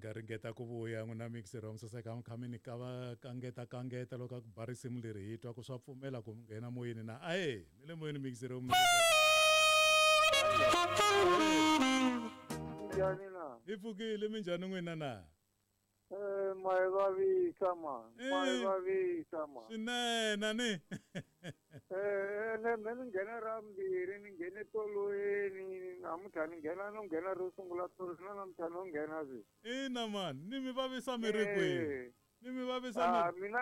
ringeta ku vuya n'wina mixero mi saseka mi kha mi ni kangeta loko a ku ba risimu leri hi twa ku swa pfumela ku nghena moyeni na aye mi le moyeni mixero mi njhani na hi pfukile minjhani n'wina na ma hi vavisa ma swinene ni me ni nghena ra mbirhi ni nghene tolweni namuntlha ni nghena ro sungula tolo na namuntlha no nghena swi ina mani ni mi vavisa mi ri kwihi ni mi vavisa mina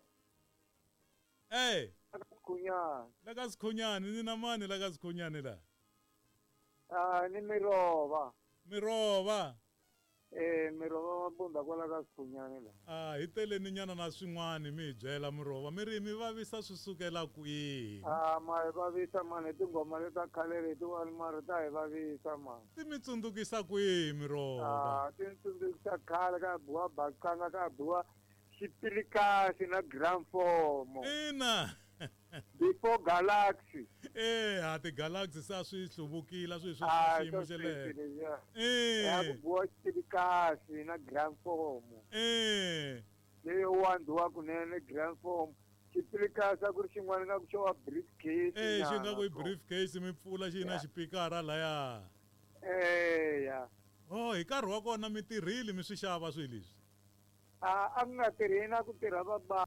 Sikhunyana la ka Sikhunyani ni na mani la ka Sikhunyani la ni Mirova Mirova Mirova mabunda kwala ka Sikhunyani la hi teleni nyana na swin'wani mi hi byela Mirova mi vavisa swi sukela kwihi ma hi vavisa mani tingoma leta khale letiwani mara ta hi vavisa mani ti mi tsundzukisa kwihi Mirova ti tsundzuxa khale ka buwa Baqanga ka buwa Xipilikasi na Gramfomo ina before Galaxy ti Galaxy sa swi hluvukile swi xiyimo xe le ya ku buwa Xipilikasi na Gramfomo leyi wandiwa kunene Gramfomo Xipilikasi a ku ri xin'wana nga ku xo wa briefcase xi nga ku i briefcase mi pfula xi na xipikara laya ya hi nkarhi wa kona mi tirhile mi swi xava swilo leswi a ku nga tirheni na ku tirha vabava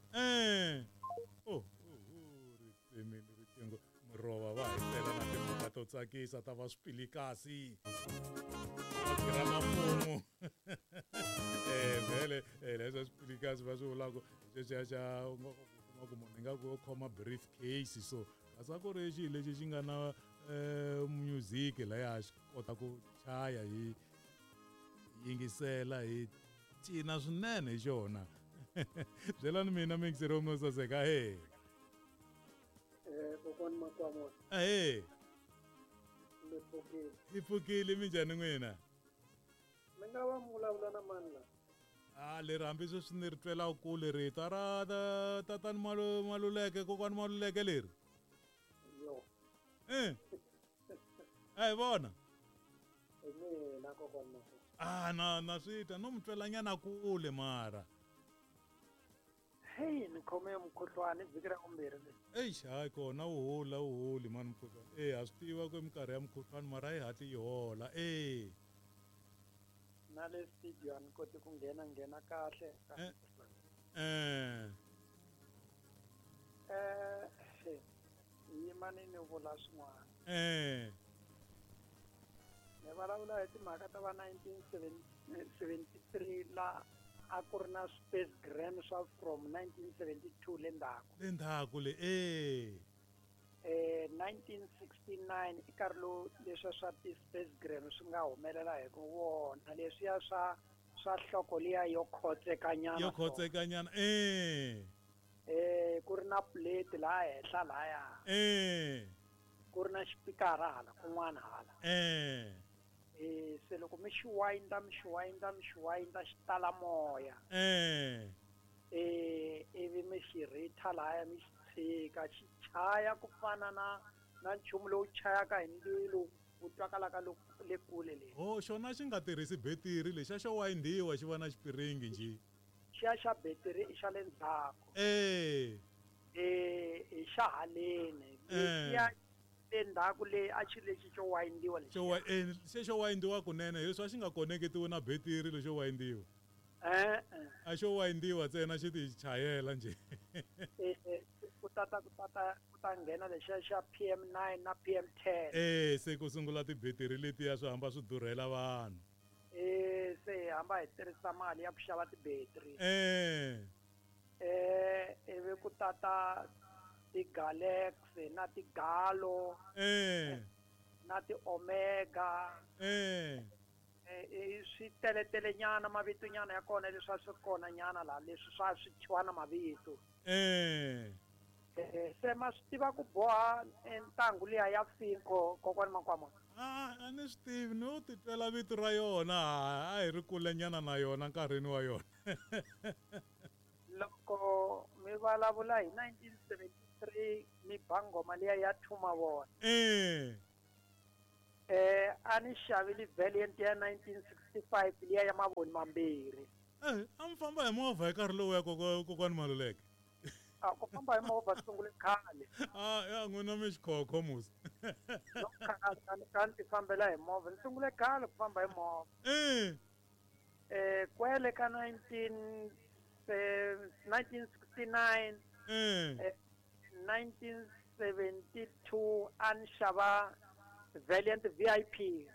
riqingho Mirova va hi tela na timhaka to tsakisa ta va Swipilikasi va tirha na mfumo vhele leswa Swipilikasi va swi vulaka xexiya xa kuma ku munhu nga ku khoma briefcase so kasi a ku ri xilo lexi xi nga na music laya xi kota ku chaya hi yingisela hi cina swinene hi xona byelani mina mixero no saseka kokwani Makwamo hi pfukile minjhani n'wina mi nga va vulavula na mani la leri hambi sweswi ni ri twela kule rito ra tatani Maluleke kokwani Maluleke leri yo hi vona hi mina kokwani Makwamo na swi twa no mi twela nyana kule mara ni khome mukhuhlwani vhiki ra vumbirhi hayi kona wu holi mani mukhuhlwani ha swi tiva ku minkarhi ya mukhuhlwani mara yi hatli yi hola na le studio a ni koti ku nghena kahle yimani ni vula swin'wana ni vulavula hi timhaka ta va 1973 la a ku ri na space gram swa from 1972 le ndzhaku le 1969 i nkarhi lowu leswiya swa ti-space gram swi nga humelela hi ku wona leswiya swa nhloko liya yo khotsekanyana ku ri na plate laha henhla lahaya ku ri na xipikara hala kun'wana hala se loko mi xi wayinda xi tala moya ivi mi xi ritha lahaya mi xi tshika xi chaya ku fana na nchumu lowu chayaka hi ndzilo wu twakalaka le kule le xona xi nga tirhisi betiri lexiya xo wayindiwa xi va na xipiringi njhe xiya xa betiri i xa le ndzhaku i xa haleni lexiya le ndzhaku le a xi lexi xo wayindiwa se xo wayindiwa kunene hi leswi a xi nga koneketiwi na betiri lexo wayindiwa a xo wayindiwa ntsena xi ti chayela njhe ku ta nghena lexiya xa PM9 na PM10 se ku sungula tibetiri letiya swi hamba swi durhela vanhu se hi hamba hi tirhisa mali ya ku xava tibetiri ivi ku tata ti-Galax na ti-Galo na ti-Omega swi teletele nyana mavito nyana ya kona leswi swi kona nyana laha leswi swa swi thyiwa na mavito se ma swi tiva ku boha ntangu liya ya Finko kokwani Makwamo a ni swi tivi no titwela vito ra yona a hi ri kule nyana na yona nkarhini wa yona loko mi vulavula hi 1973 mi ba ngoma liya ya Thuma Vona a ni xavile Valiant ya 1965 liya ya mavoni mambirhi. A mi famba hi movha hi nkarhi lowu ya kokwani Maluleke? Ku famba hi movha sungule khale. Ya n'wina mi xikhokho musa. Ka ni ti fambela hi movha ni sungule khale ku famba hi movha. Kwele ka 1969 1972 a ni xava Valiant VIP.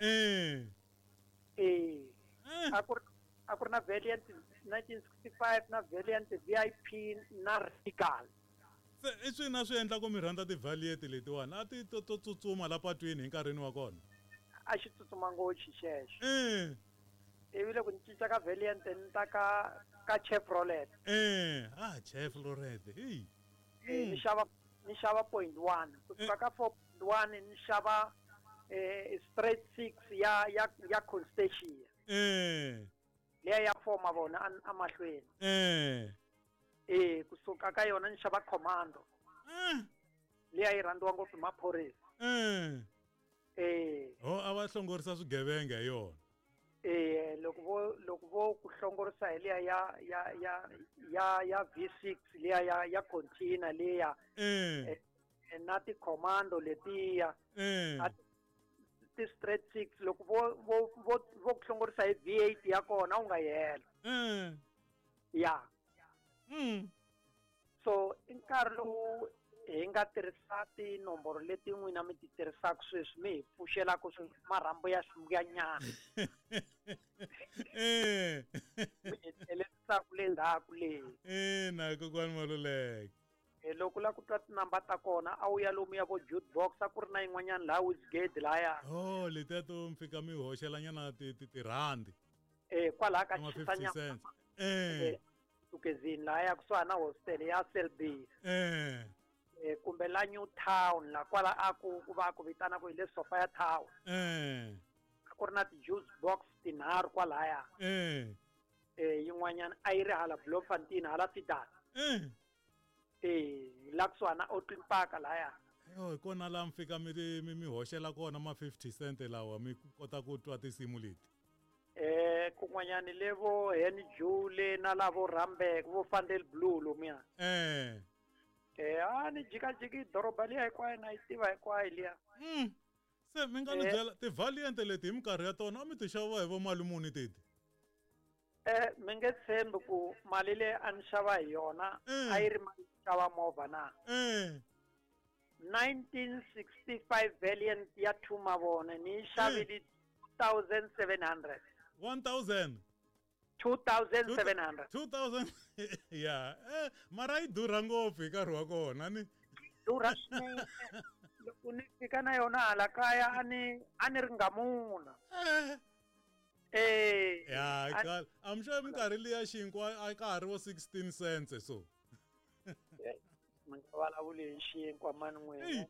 A ku ri na Valiant 1965 na Valiant VIP na Regal. Se i swi na swi endla ku mi rhandza ti-Valiant letiwani a ti to tsutsuma la patwini hi nkarhini wa kona? A xi tsutsuma ngopfu xexo. Ivi loko ni cinca ka Valiant ni ta ka Chevrolet. Chevrolet. Ni xava 0.1 kusuka ka 4.1 ni xava straight 6 ya Constantia. Liya ya 4 mavona a mahlweni. Kusuka ka yona ni xava Commando. Liya yi rhandziwa ngopfu hi maphorisa. A va hlongorisa swigevenga hi yona. Loko vo ku hlongorisa hi liya ya V6 liya ya container liya. Na ti-commando letiya. Ti-straight 6 loko vo ku hlongorisa hi V8 ya kona u nga hela. Ya. So i nkarhi lowu hi nga tirhisa tinomboro leti n'wina mi ti tirhisaka sweswi mi hi pfuxelaka marhambu ya nyana. Mi hi tlherisaka le ndzhaku leyi. Na kokwani Maluleke. Loko la ku twa tinamba ta kona a wu ya lomu ya vo jukebox a ku ri na yin'wanyana laha Westgate laya. Letiya to mi fika mi hoxela nyana tirhandi. Kwalaha ka Chisanyama. Tukezini laya kusuhana na hostel ya Selby. Kumbe la New Town la kwala a ku va ku vitana ku hi le Sophia Town. A ku ri na ti-juice box tinharhu kwalaya. Yin'wanyana a yi ri hala Bloemfontein hala Fidana. La kusuhana Oakland Park laya. Hi kona laha mi fika mi hoxela kona ma 50 cent lawa mi kota ku twa tinsimu leti. Kun'wanyana le vo Henny Jule na lavo Rambek vo Fandel Blue lomuya. A ni jikajiki doroba liya hinkwayo na yi tiva hinkwayo liya. Se mi nga ni byela ti-Valiant leti hi minkarhi ya tona a mi ti xava hi vo mali muni teti? Mi nge tshembi ku mali leyi a ni xava hi yona a yi ri mali yo xava movha na. 1965 Valiant ya 2 mavona ni yi xavile 2,700. 1,000? 2,700. 2,000? Ya. Mara yi durha ngopfu hi nkarhi wa kona ni. Durha swinene. Loko ni fika na yona hala kaya a ni ri ngamuna. Ya, I'm sure minkarhi liya xinkwa a ka ha ri vo 16 cents so. Mi nga vulavuli hi xinkwa mani n'wina.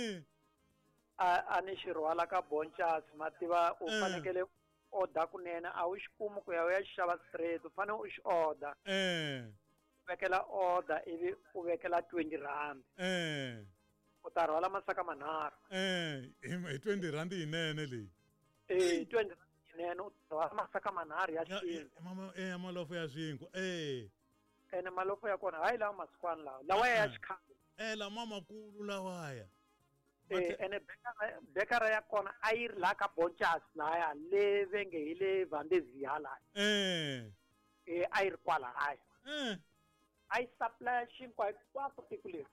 A ni xi rhwala ka Bonchas ma tiva u fanekele order kunene a wu xi kumi ku ya u ya xi xava straight u fanele u xi order. Vekela order ivi u vekela 20 rand. U ta rhwala masaka manharhu. Hi 20 rand yinene leyi. 20 rand yinene u rhwala masaka manharhu ya xinkwa. Malofo ya xinkwa. Ene malofo ya kona hayi lawa masikwana lawa lawa ya xikhale. Lama makulu lawaya. Ene bekara ya kona a yi ri laha ka Bonchas laya le venge hi le Vandezia laya. A yi ri kwalaya. A yi supply xinkwa hinkwako tiko leri.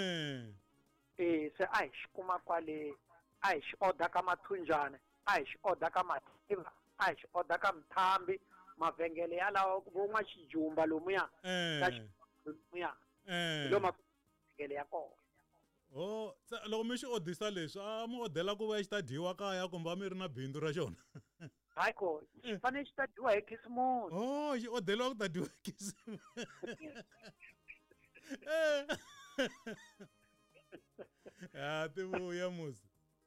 Se a hi xi kuma kwale a hi xi order ka Mathunjana a hi xi order ka Mativa a hi xi order ka Mthambi mavhengele ya lawa vo N'waxijumba lomuya ka lomuya lo mavhengele ya kona. Loko mi xi odisa leswi a mi odela ku va xi ta dyiwa kaya kumbe a mi ri na bindzu ra xona? Hayi ko xi fanele xi ta dyiwa hi khisimusi. Xi odeliwa ku ta dyiwa hi khisimusi. Ti vuya musi.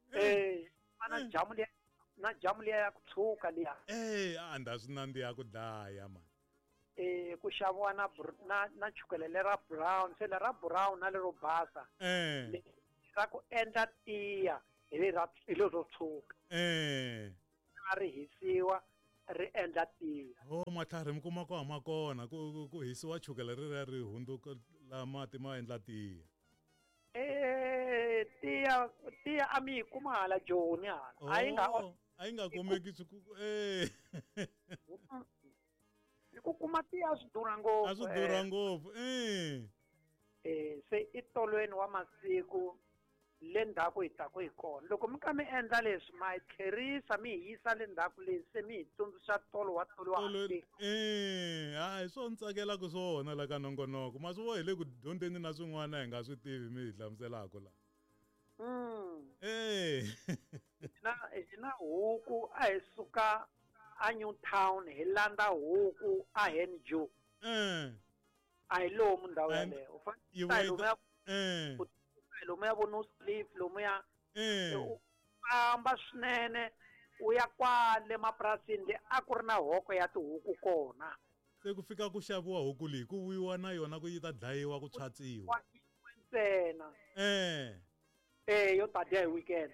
Na jamu liya ya ku tshuka liya. A nda swi nandziha ku dlaya man. Ku xaviwa na chukele lera brown se lera brown na lero basa. Ra ku endla tiya hi lero tshuka. ri hisiwa ri endla tiya. Matlhari mi kuma ku hama kona ku hisiwa chukela ri hundzuka la mati ma endla tiya. Tiya a mi yi kuma hala Joni hala. A yi nga kumeki ku kuma tiya swi durha ngopfu. A swi durha ngopfu. Se i tolweni wa masiku le ndzhaku hi taku hi kona. Loko mi kha mi endla leswi ma hi tlherisa mi hi yisa le ndzhaku leswi se mi hi tsundzuxa tolo wa hi swona ni tsakelaka swona la ka nongonoko. Ma swi vo hi le ku dyondzeni na swin'wana hi nga swi tivi mi hi hlamuselaka la. Hi na huku a hi suka a New Town hi landza huku a Henjo. A hi lomu ndhawu yaleyo. U fanele lomuya vo no sleep lomuya u famba swinene u ya kwale mapurasini le a ku ri na hoko ya tihuku kona. Se ku fika ku xaviwa huku leyi ku vuyiwa na yona ku yi ta dlayiwa ku tshwatsiwa. Ntsena. Yo ta dya hi weekend.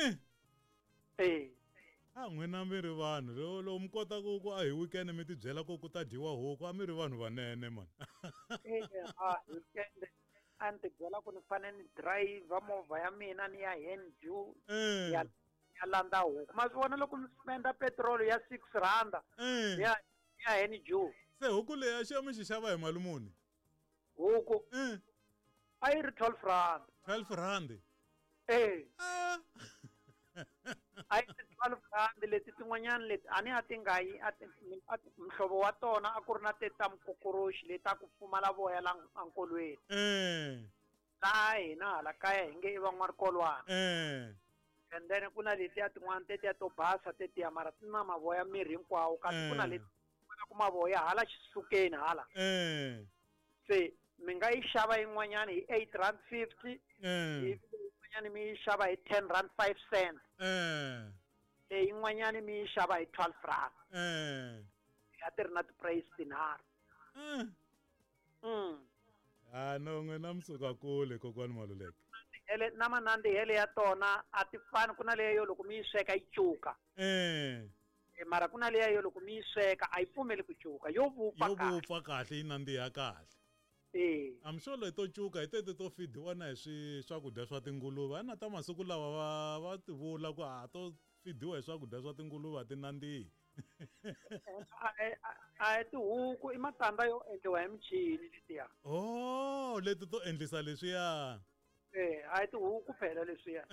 N'wina mi ri vanhu loko mi kota ku hi weekend mi ti byela ku ta dyiwa huku a mi ri vanhu vanene man. Weekend a ni ti byela ku ni fanele ni drive movha ya mina ni ya Henju ya landza huku. Ma swi vona loko ni spenda petrol ya 6 randa ya Henju. Se huku leyi a mi xi xava hi mali muni? Huku a yi ri 12 rand. 12 rand? A yi ri 12 rand leti tin'wanyana leti a ni a ti nga yi mhlovo wa tona a ku ri na te ta mukokoroxi leti ta ku pfumala voya la ankolweni. Laha hina hala kaya hi nge i van'warikolwana. And then ku na letiya tin'wana tetiya to basa tetiya mara ti na mavoya miri hinkwawo kasi ku na leti ku mavoya hala xisukeni hala. Se mi nga yi xava yin'wanyana hi 8.50 rand. Yin'wanyana mi yi xava hi 10 rand 5 cents. Yin'wanyana mi yi xava hi 12 rand. A ti ri na ti-price tinharhu. No n'wina mi suka kule kokwani Maluleke. Na manandzihele ya tona a ti fani ku na leyo loko mi yi sweka yi cuka. Mara ku na leya yo loko mi yi sweka a yi pfumeli ku cuka yo vupfa kahle yi nandziha kahle. I'm sure leto cuka hi tete to fidiwa na hi swakudya swa tinguluve. A na ta masiku lawa va ti vula ku to fidiwa hi swakudya swa tinguluve a ti nandzihi. A tihuku i matandza yo endliwa hi michini letiya. Leti to endlisa leswiya. A tihuku phela leswiya.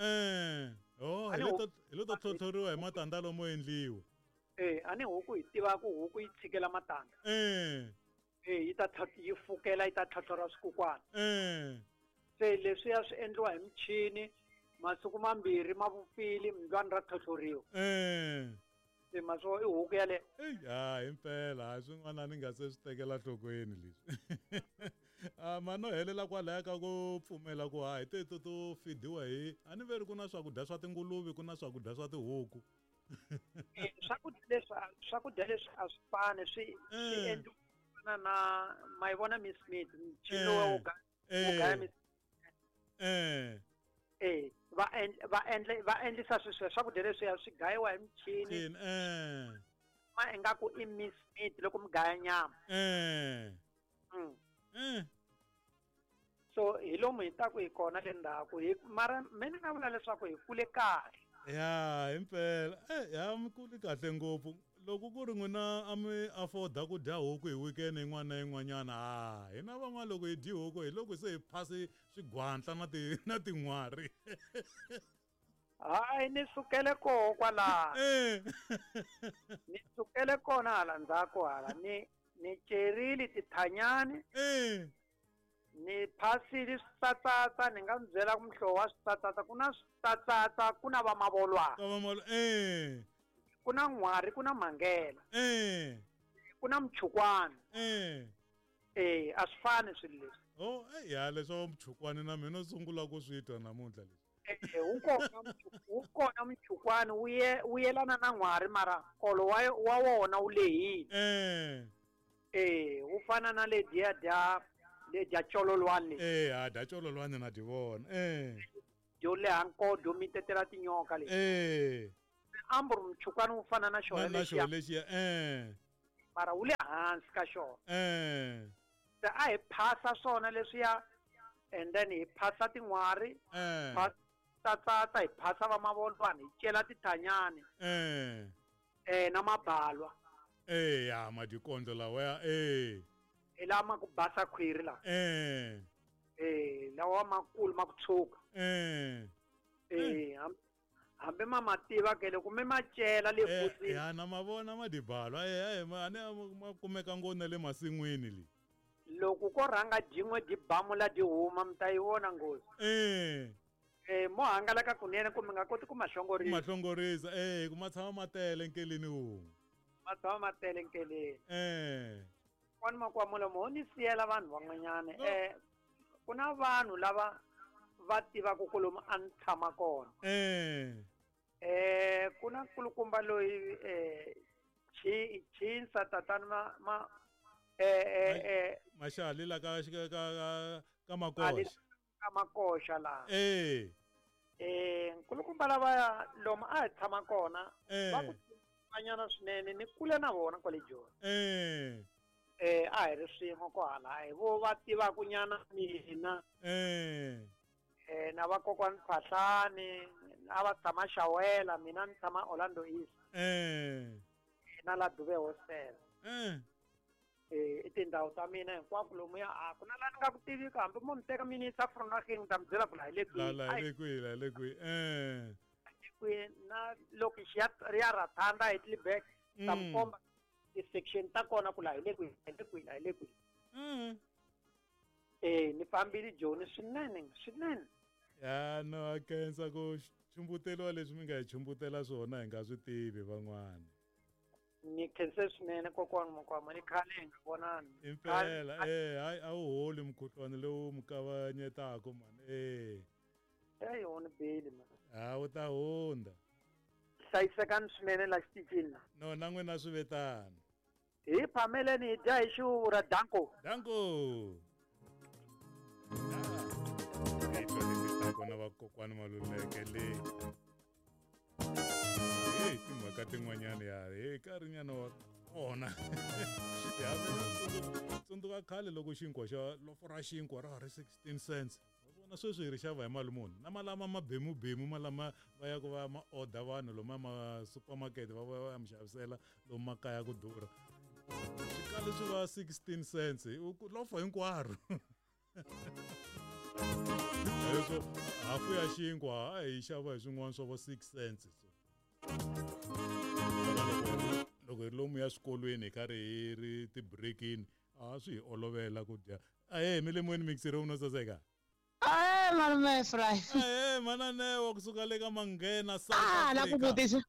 Hi leto tlhontlhoriwa hi matandza lomo endliwa. A ni huku hi tiva ku huku yi tshikela matandza. Yi ta yi fukela yi ta tlhotlhora swikukwana. Se leswiya swi endliwa hi michini masiku mambirhi ma vupfile mbyana ra tlhotlhoriwa. Se maso i huku yale. Impela swin'wana ni nga se swi tekela nhlokweni leswi. Ma no helela kwalaya ka ku pfumela ku hi teto to fidiwa hi a ni veri ku na swakudya swa tinguluve ku na swakudya swa tihuku. Swakudya leswi a swi fani swi endliwa na ma yi vona Miss Smith michini lowu gaya Miss va endlisa swakudya leswiya swi gayiwa hi michini ma ingaku i Miss Smith loko mi gaya nyama. So hi lomu hi taku hi kona le ndzhaku mara me ni nga vula leswaku hi kule kahle. Impela mi kule kahle ngopfu. Loko ku ri n'wina a mi afforda ku dya huku hi weekend yin'wana na yin'wanyana hina van'wana loko hi dyi huku hi loko se hi phasi swigwantla na tin'wari. Hayi ni sukele koho kwalaha. Ni sukele kona hala ndzhaku hala ni cerile tithanyani. Ni phasile switsatsatsa ni nga mi byela ku muhlovo wa switsatsatsa ku na switsatsatsa ku na va mavolwana. Ku na n'wari ku na mhangela. Ku na muchukwana. A swi fani swilo leswi. Leswo muchukwana na mina sungula ku swi twa namuntlha leswi. Wu kona muchukwana wu yelana na n'wari mara nkolo wa wona wu lehile. Wu fana na ledya dya cololwane. Dya cololwane na ti vona. Dyo leha nkodo mi tetela tinyoka leti. amburu mchukwana wu fana na xona lexiya mara wu le hansi ka xona se a hi phasa swona leswiya and then hi phasa tin'wari tsatsa hi phasa va mavolwana hi cela tithanyani na mabalwa ya madikondlo lawaya hi lama ku basa khwiri la lawa makulu ma ku tshuka hambi ma tiva ke loko mi ma cela le fusini ya na mavona madibalwa ma kumeka ngona le masin'wini li loko ko rhanga jin'we dibamula di huma mi ta yi vona ngozi mo hangalaka kunene ku mi nga koti ku mahlongorisa ku ma tshama ma tele nkeleni wun'we ma tshama ma tele nkeleni kwani makwamula mo ni siyela vanhu van'wanyana ku na vanhu lava va tivaka ku lomu a ni tshama kona ku na nkulukumba loyi chinsa tatani maxali la ka makosha laha nkulukumba lavaya lomu a hi tshama kona va ku vanyana swinene ni kule na vona kwale joni a hi ri swin'we kwalaya vo va tivaku nyana mina na vakokwani Phahlani a va tshama Xawela mina ni tshama Orlando East na la Dube Hostel i tindhawu ta mina hinkwako lomuya ku na la ni nga ku tiviki hambi mo ni teka mina yisa Vereeniging ta mi byela ku la hi le kwihi na loko ri ya Rathanda hi Heidelberg ta mi komba ti-section ta kona ku la hi le kwihi ni fambile joni swinene ya no akensa ku chumbuteliwa leswi mi nga hi chumbutela swona hi nga swi tivi van'wana ni khense swinene kokwani Mukwama ni khale hi nga vonani impela hayi a wu holi mukhuhlwana lowu mi kavanyetaka mani hi wona beli man wu ta hundza hlayisekani swinene la xitichini no na n'wina swivetana hi phameleni hi dya hi xurha danko kona vakokwani Maluleke leyi timhaka tin'wanyana ya nkarhinyana wa kona ya tsundzuka khale loko xinkwa xa lofo ra xinkwa ra ha ri 16 cents vona sweswi hi ri xava hi mali muni na malama mabemubemu malama va ya ku va ma order vanhu lomu masupermarket va ya mi xavisela lomu makaya ku durha xikale swi va 16 cents lofo hinkwaro leswo hafu ya xinkwa a hi xava hi swin'wana swa vo 6 cents loko hi ri lomu ya swikolweni hi karhi hi ri ti-breakini swi hi olovela ku dya mi le moyeni mixere uno saseka malume Efraim mananewa kusuka le ka Manghena la ku vutisa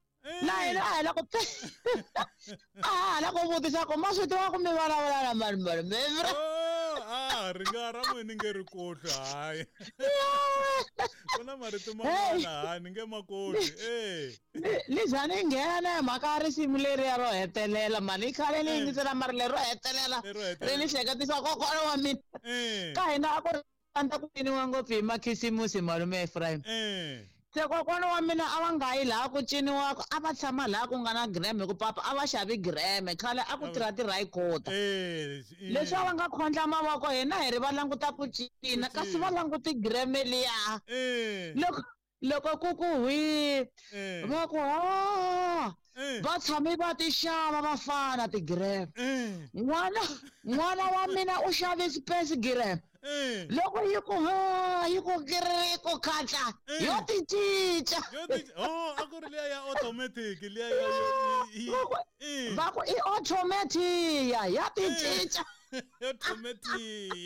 la ku vutisa ku ma swi tiva ku mi vulavula na malume Efraim ri nga ra n'wini nge ri kotli hayi ku na marito man'wana ni nge makoti ni za ni nghena na mhaka ya risimu leriya ro hetelela mali i khale ni yingisela mari lero hetelela ri ni hleketisa kokwana wa mina ka hina a ku ri anta ku ciniwa ngopfu hi makhisimusi malume Efraim se kokwana wa mina a va nga yi laha ku ciniwaka a va tshama laha ku nga na greme ku papa a va xavi greme khale a ku tirha tirhayikota leswi a va nga khondla mavoko hina hi ri va languta ku cina kasi va languti greme liya loko ku hwi va ku va tshame va ti xava vafana tigreme n'wana wa mina u xave space greme loko yi ku kiri ku khatla yo ti cinca a ku ri liya ya automatic liya va ku i automatic ya ti cinca automatic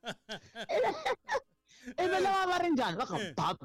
ivi lava va ri njhani va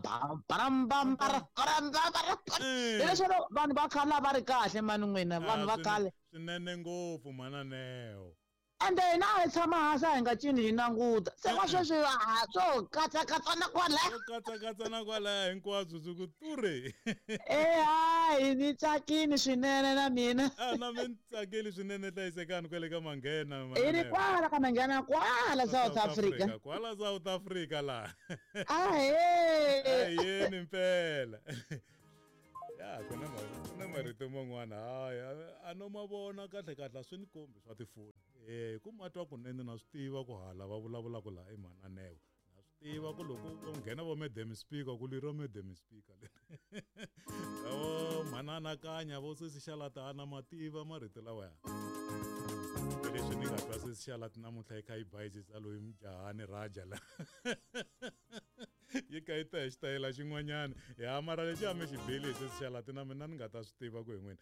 leswo vanhu va khale a va ri kahle mani n'wina vanhu va khale swinene ngopfu mananewo ende hina a hi tshama hansi a hi nga cini hi languta se wa sweswi swo katsakatsana kwalaya hinkwaswo swi ku ture hayi ni tsakini swinene na mina na mi ni tsakeli swinene hlayisekani kwale ka Manghena hi ri kwala ka Manghena kwala South Africa kwala South Africa laha aheyeni mpela ya kuna marito man'wana a no ma vona kahle kahle swi ni kombi swa tifoni ku matwa kunene na swi tiva ku hala va vulavulaka laha eMhananevo na swi tiva ku loko ku nghena vo Madam Speaker ku liro Madam Speaker avo mhananakanya vo Sesi Shalatana mativa marito lawaya leswi ni nga twa Sesi Shalati namuntlha yi kha yi bayizisa loyi mujahani Raja la yi ka yi ta hi xitayela xin'wanyana ya mara lexi a mi xi beli hi Sesi Shalati na mina ni nga ta swi tiva ku hi n'wina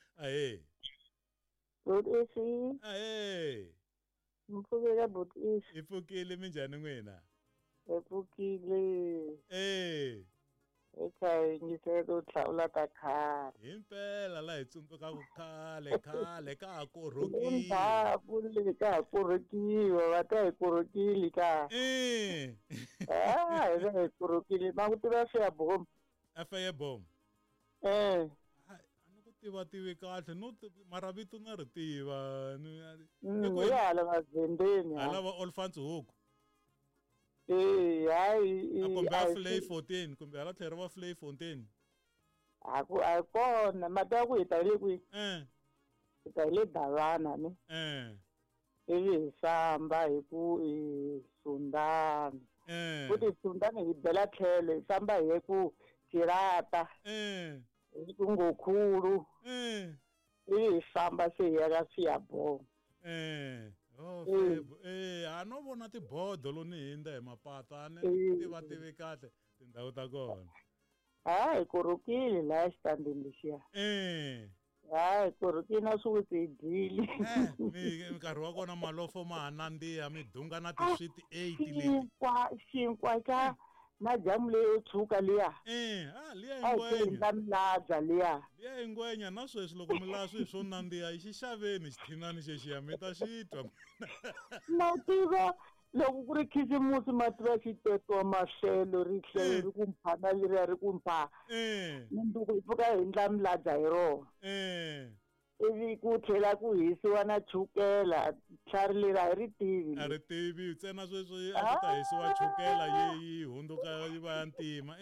Mpfukile butisi. Hi pfukile minjhani n'wina? Hi pfukile. Eka yingisele to tlhavula ta khale. Himpela la hi tsundzukaku khale ka ha korhokiwa. Ndhawu leyi ka ha korhokiwa va ta hi korhokile ka. Hi hi korhokile ma ku tiva Feaboom. Feaboom. Tivi kahle no mara vito na ri tiva ni hala Mazembeni hala va Olifantshoek hayi kumbe a Vlei-Fontein kumbe hala tlhelo va Vlei-Fontein a kona mata ku hita le kwi hi ta le Davana ni ivi hi famba hi ku Sundani futhi Sundani hi bela tlhelo hi famba hi ku Tirata Ngokhulu hi famba se ya ka Feaboom a no vona tibodo lo ni hindza hi mapata ni tivi kahle tindhawu ta kona hi korhokile laha xitandini lexiya hi korhokile na swikuti hi dyile nkarhi wa kona malofo ma ha nandziha mi dunga na ti-sweet 8 leti xinkwa xa na jamu leyo tshuka liya liya ingwenya liya ingwenya na sweswi loko mi lava swilo swo nandziha hi xi xaveni xithinani xexiya mi ta xi twa ma tiva loko ku ri khisimusi ma tiva xitekiwa maxelo ri tlhelo ri ku mphana leriya ri ku mpha mundzuku hi pfuka hi ndla miladza hi rona ivi ku tlhela ku hisiwa na chukela tlhari leri a hi ri tivi a ri tivi ntsena sweswi a ku ta hisiwa chukela yi hundzuka yi va ya ntima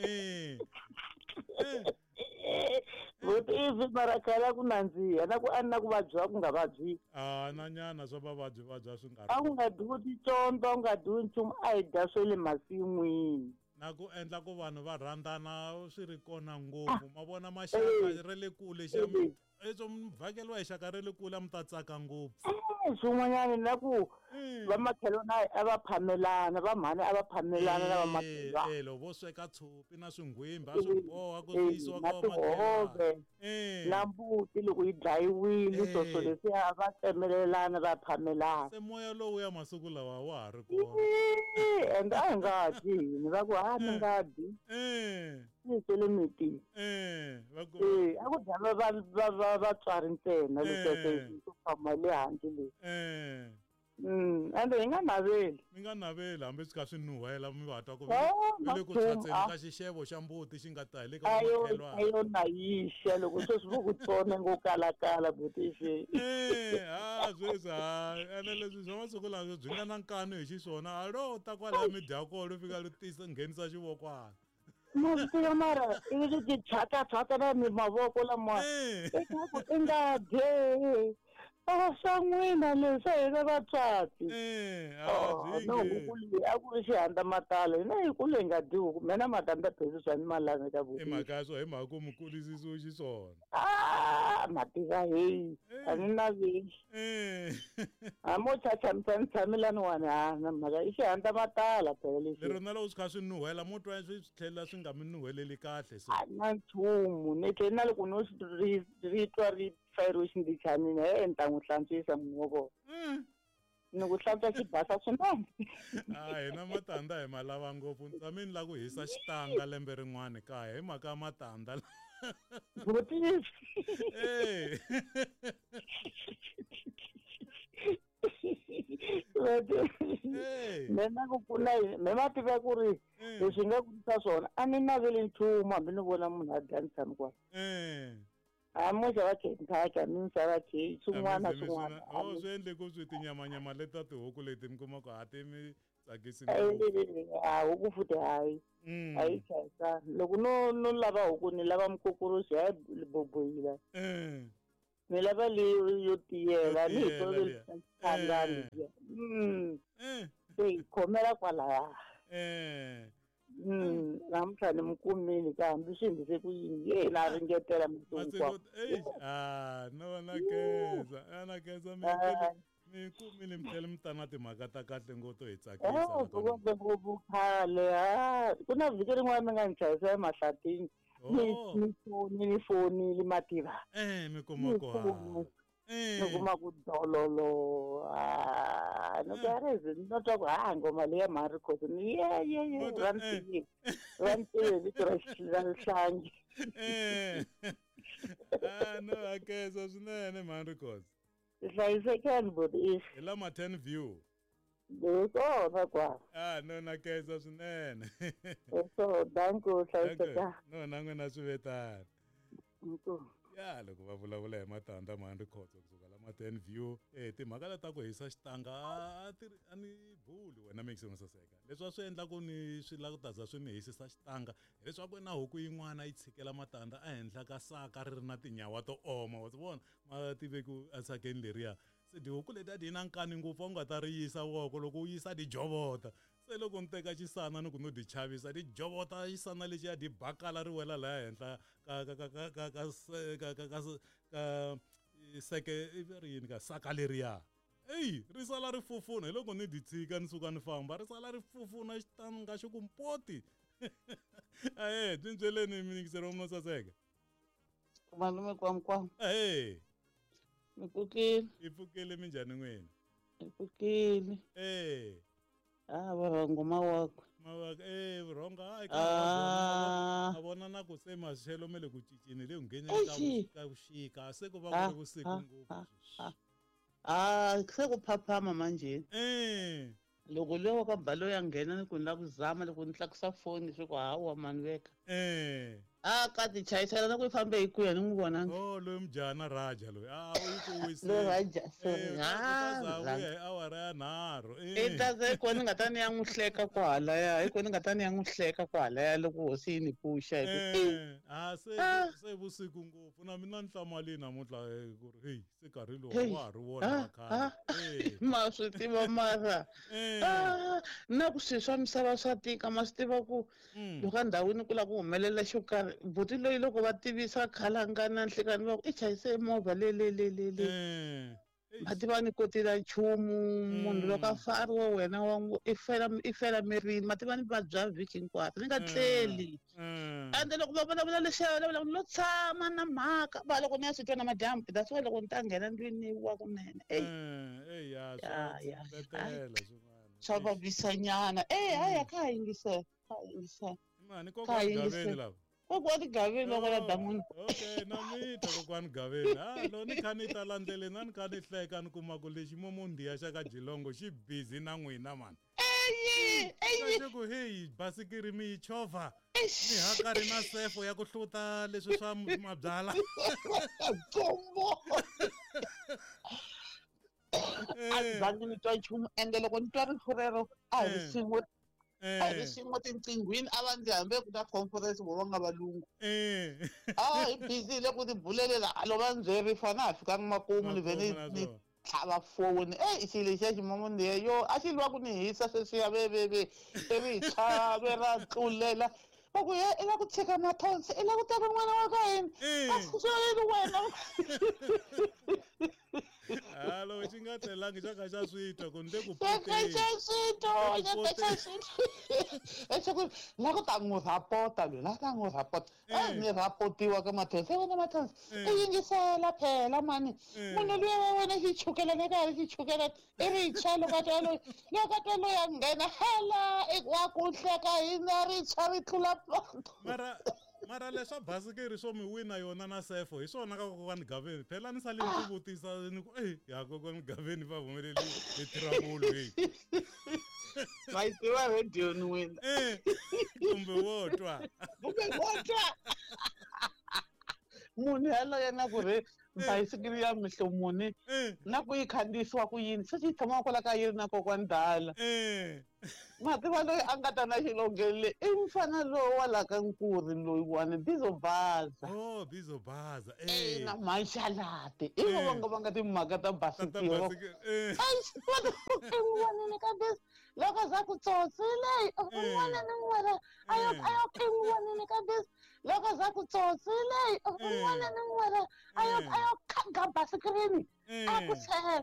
vutivi mara khale ku nandziha na ku a ni na ku vabyiwa ku nga vabyiki na nyana swa vavabyi swi nga a ku nga dyiwi ticondzo a ku nga dyiwi nchumu a hi dya swe le masin'wini na ku endla ku vanhu va rhandzana swi ri kona ngopfu ma vona maxaka ra le kule mvhakelo wa hi xaka ra le kule a mi ta tsaka ngopfu swin'wanyana na ku va makhelwana a va phamelana va mhani a va phamelana na va makhelwana loko vo sweka tshopi na swingwimbi a swi boha ku yisiwa na tihove na mbuti loko yi dlayiwile swoswo leswiya va tsemelelana va phamelana se moya lowu ya masiku lawa wa ha ri kona ende a hi nga dyi hini va ku ni nga dyi ni tele mitini a ku dya vatswari ntsena loko famba le handle leyi ende hi nga naveli mi nga naveli hambi swi kha swi nuhela mi va twa ku le ku tlhatseni ka xixevo xa mbuti xi nga ta hi le ka makhelwana ayo na yixa loko sweswi vo ku tsona ngo kalakala butixe sweswi ene leswi swa masiku lawa byi nga na nkani hi xiswona alo ta kwalaya mi dya kona fika ri nghenisa xivokwana tiva mara ivi leti thyaka na mi mavoko lama eka ku i nga dye swa n'wina leswi hi ri vatswati no huku leyi a ku ri xihandzamatala hina hi kule hi nga dyi huku mina matandapezi swa ni malanga ka i mhaka ya swona hi mhaka ku mi kulisisiwe xiswona mativa heyi a ni naveli mo chachamisa ni tshamelani wani na mhaka i xihandzamatala phela lexi lero na loko swi kha swi nuhela mo twa swi tlhelela swi nga mi nuheleli kahle so na nchumu ni tlheli na loko no ri twa ri fayiriwe xindichanini ni ta n'wi hlantswisa munhu ni ku hlantswa xi basa swinene hina matandza hi ma lava ngopfu ni tshame ni lava ku hisa xitanga lembe rin'wana kaya hi mhaka ya matandza mina ku pfuna mi ma tiva ku ri leswi nga kurisa swona a ni naveli nchumu hambi ni vona munhu a dya ni tshami kwala Amuxa wa Kentucky ni sava ke swin'wana swin'wana. Swi endle ku swi tinyamanyama leta tihuku leti mi kuma ku hati mi tsakisi huku futhi hayi hayi chayisa loko no lava huku ni lava mukokoroxi hayi liboboyila ni lava leyi yo tiyela ni hi tolehlangani se hi khomela kwalaya namuntlha ni mi kumile kambe swi endlise ku yini na ringetela masiku no na keza mi kumile mi tlhela mi ta na timhaka ta kahle ngopfu hi tsakisa ngopfu khale ku na vhiki rin'wana mi nga ni chayisa emahlatini ni fonile mativa mi kuma ku ni kuma ku dololo no kareze no twa ku ngoma leya Marcos ni rantiye vito ra xihlangi no akeza swinene Marcos hlayisekani but hi lama 10 view kona kwa no na keza swinene so danko hlayiseka no na n'wina swivetana ya loko va vulavula hi matandza Marcos kusuka lama 10 view timhaka leta ku hisa xitanga a ni buli wena Maxine Saseka leswi swi endla ku ni swi la ku taza swi ni hisisa xitanga leswaku na huku yin'wana yi tshikela matandza ehenhla ka saka ri ri na tinyawa to oma wa vona ma tiveku asakeni leriya se tihuku leti ti na nkani ngopfu u nga ta ri yisa woko loko u yisa ti jovota se loko ni teka xisana ni ku no ti chavisa ti jovota xisana lexi ya ti bakala ri wela laha henhla ka seke ri yini ka saka leriya ri sala ri fufuna hi loko ni ti tshika ni suka ni famba ri sala ri fufuna xitanga xi ku mpoti tinbyeleni minikiseri wa mina Saseka malume kwamkwam mi pfukile hi pfukile minjhani n'wina hi pfukile vurhongo mawakwe vurhonga a vona na ku se maxelo me le ku cincini le ku ngheneni ka vuxika se ku va ku ri vusiku ngopfu se ku phaphama manjeni loko leyo ka balo ya nghena ni ku ni la ku zama loko ni tlakusa foni swi ku hawa mani veka ka ti chayisela na ku yi fambe hi kuya ni n'wi vonanga loyi mujana Raja loyi u yi ku wise Raja hi awara ya 3 taze hi kona ni nga ta ni ya n'wi hleka kwahalaya hi kona ni nga ta ni ya n'wi hleka kwahalaya loko hosi yi ni puxa se vusiku ngopfu na mina ni hlamalini namuntlha ku ri heyi se karhi lowu wa ha ri wona khale ma swi tiva mara na ku swilo swa misava swa tika ma swi tiva ku loko a ndhawini ku la ku humelela xo karhi buti loyi loko va tivisa khalangani na nhlekani va ku i chayise movha le va tiva ni kotila nchumu munhu loko a fa a ri wa wena i fela mirini ma tiva ni vabya vhiki hinkwato ni nga tleli ende loko va vulavula lexiya lo tshama na mhaka va loko ni ya swi twa na madyambu that's why loko ni ta nghena ndlwini wa kunene swa vavisanyana haya ka ha yingisela kokwani Gaveni loko la damuni na mita kokwani Gaveni lo ni kha ni ta landzeleni a ni kha ni hleka ni kuma ku lexi momondiya xa ka Jilongo xi busy na n'wina mani xi ku heyi basikiri mi yi chovha ni hakari na sefo ya ku hluta leswi swa mabyala a zangi ni twa nchumu ende loko ni twa rifu rero a hi risimu risimu tinqinghwini a va ndzi hambe ku na conference vo va nga valungu hi bizile ku tibulelela alo va ndzi rifa na ha fikanga makumu ni vhe ni tlhava foni i xilo lexiya ximomondiya yo a xi lwa ku ni hisa sweswiya veveve ivi hi tlhave ra tlulela va ku i la ku tshika mathonsi i la ku teka n'wana wa ka hina a fuseleni wena loko xi nga tlelangi xa kha xa switwa ku ni le ku la ku ta n'wi rapota loyi la ta n'wi rapota ni rapotiwa ka mathonsi wena mathonsi i yingisela phela mani munhu luya wa wena xi chukela ni karhi xi chukela i ritshwa loko twa loyi a nghena hela wa ku hleka hina ritshwa ri tlula poto mara leswa basikiri swo mi wina yona na sefo hi swona ka kokwani Gaveni phela ni sale ni ku vutisa ni ku ya kokwani Gaveni va humeleli hi tiramulo va yi tiva radioni wena kumbe wo twa munhu yaloye na ku ri bayisikiri ya mihlo muni na ku yi khandziyisiwa ku yini se xi tshama kwala ka yini na kokwani dala ma tiva loyi a nga ta na xilongele i mfana lowu wa la ka nkuri loyiwani Bizobaza Bizobaza na Maxalati i va nga timhaka ta basikiri n'wanini ka bisi loko za ku tsotsile un'wana na un'wana a yo n'wanini ka bisi loko za ku tsotsile un'wana na un'wana a yo khaga basikirini a ku chela